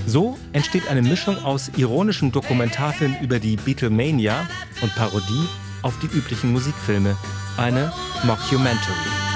So entsteht eine Mischung aus ironischem Dokumentarfilm über die Beatlemania und Parodie auf die üblichen Musikfilme, eine Mockumentary.